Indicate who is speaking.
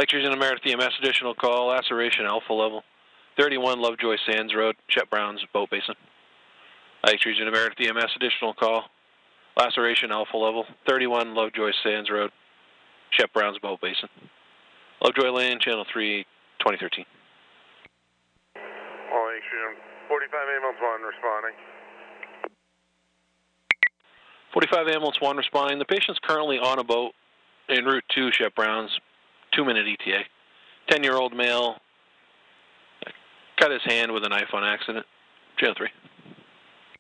Speaker 1: Lectures in Meredith EMS, additional call, laceration alpha level, 31 Lovejoy Sands Road, Chet Brown's boat basin. Lectures in Meredith EMS, additional call, laceration alpha level, 31 Lovejoy Sands Road, Chet Brown's boat basin. Lovejoy Lane, channel 3, 2013.
Speaker 2: All atrium, 45 ambulance 1 responding.
Speaker 1: 45 ambulance 1 responding. The patient's currently on a boat en route to Chet Brown's, 2-minute ETA. 10-year-old male, cut his hand with a knife on accident. Channel 3.